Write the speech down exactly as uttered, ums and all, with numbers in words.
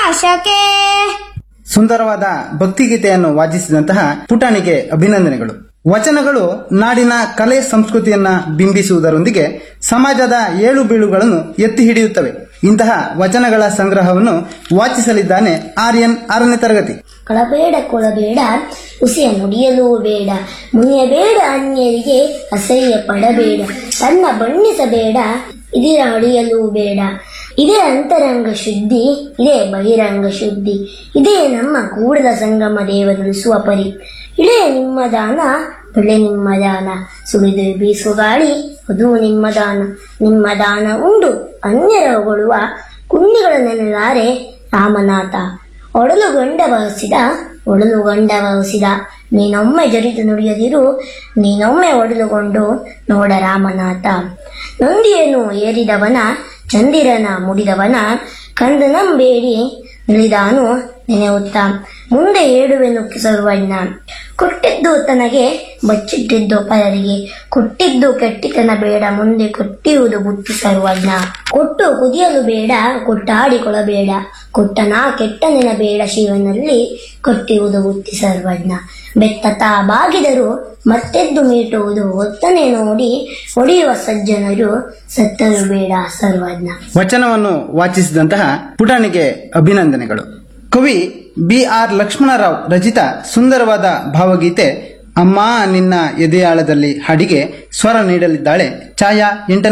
ನಾಶಕ್ಕೆ. ಸುಂದರವಾದ ಭಕ್ತಿಗೀತೆಯನ್ನು ವಾಚಿಸಿದಂತಹ ಪುಟಾಣಿಗೆ ಅಭಿನಂದನೆಗಳು. ವಚನಗಳು ನಾಡಿನ ಕಲೆ ಸಂಸ್ಕೃತಿಯನ್ನ ಬಿಂಬಿಸುವುದರೊಂದಿಗೆ ಸಮಾಜದ ಏಳು ಬೀಳುಗಳನ್ನು ಎತ್ತಿ ಹಿಡಿಯುತ್ತವೆ. ಇಂತಹ ವಚನಗಳ ಸಂಗ್ರಹವನ್ನು ವಾಚಿಸಲಿದ್ದಾನೆ ಆರ್ಯನ್ ಆರನೇ ತರಗತಿ. ಕಳಬೇಡ ಕೊಳಬೇಡ ಹುಸಿಯ ನುಡಿಯಲೂ ಬೇಡ, ಮುನಿಯಬೇಡ ಅನ್ಯರಿಗೆ ಅಸಹ್ಯ ಪಡಬೇಡ, ತನ್ನ ಬಣ್ಣಿಸಬೇಡ ಇದಿರ ಅಳಿಯಲೂ ಬೇಡ. ಇದೇ ಅಂತರಂಗ ಶುದ್ಧಿ, ಇದೇ ಬಹಿರಂಗ ಶುದ್ಧಿ, ಇದೇ ನಮ್ಮ ಕೂಡಲ ಸಂಗಮ ದೇವರುಳಿಸುವ ಪರಿ. ಇಳೆ ನಿಮ್ಮ ದಾನ, ಬೆಳೆ ನಿಮ್ಮ ದಾನ, ಸುಳಿದು ಬೀಸು ಗಾಳಿ ಅದು ನಿಮ್ಮ ದಾನ. ನಿಮ್ಮ ದಾನ ಉಂಡು ಅನ್ಯರ ಹೊಗಳುವ ಕುಂಡಿಗಳ ನೆನಲಾರೆ ರಾಮನಾಥ. ಒಡಲು ಗಂಡ ಬಯಸಿದ ಒಡಲು ಗಂಡ ಬಯಸಿದ, ನೀನೊಮ್ಮೆ ಜರಿದು ನುಡಿಯದಿರು, ನೀನೊಮ್ಮೆ ಒಡಲುಗೊಂಡು ನೋಡ ರಾಮನಾಥ. ನಂದಿಯನ್ನು ಏರಿದವನ ಚಂದಿರನ ಮುಡಿದವನ ಕಂಡು ನಂಬೇಡಿ ನಿಳಿದಾನು ನೆನೆಯುತ್ತ, ಮುಂದೆ ಹೇಳುವೆನು ಸರ್ವಜ್ಞ. ಕೊಟ್ಟಿದ್ದು ತನಗೆ ಬಚ್ಚಿಟ್ಟಿದ್ದು ಪರರಿಗೆ, ಕೊಟ್ಟಿದ್ದು ಕೆಟ್ಟಿತನ ಬೇಡ, ಮುಂದೆ ಕೊಟ್ಟಿರುವುದು ಬುತ್ತಿ ಸರ್ವಜ್ಞ. ಕೊಟ್ಟು ಕುದಿಯಲು ಬೇಡ, ಕೊಟ್ಟಾಡಿಕೊಳ್ಳಬೇಡ, ಕೊಟ್ಟನ ಕೆಟ್ಟ ನೆನಬೇಡ, ಶಿವನಲ್ಲಿ ಕೊಟ್ಟಿರುವುದು ಬುತ್ತಿ ಸರ್ವಜ್ಞ. ಬೆತ್ತತ ಬಾಗಿದರು ಮತ್ತೆದ್ದು ಮೀಟುವುದು, ಒತ್ತನೆ ನೋಡಿ ಹೊಡೆಯುವ ಸಜ್ಜನರು ಸತ್ತರು ಬೇಡ ಸರ್ವಜ್ಞ. ವಚನವನ್ನು ವಾಚಿಸಿದಂತಹ ಪುಟಾಣಿಗೆ ಅಭಿನಂದನೆಗಳು. ಕವಿ ಬಿ ಆರ್ ಲಕ್ಷ್ಮಣರಾವ್ ರಚಿತ ಸುಂದರವಾದ ಭಾವಗೀತೆ ಅಮ್ಮ ನಿನ್ನ ಎದೆಯಾಳದಲ್ಲಿ ಹಾಡಿಗೆ ಸ್ವರ ನೀಡಲಿದ್ದಾಳೆ ಛಾಯಾ ಎಂಟನೇ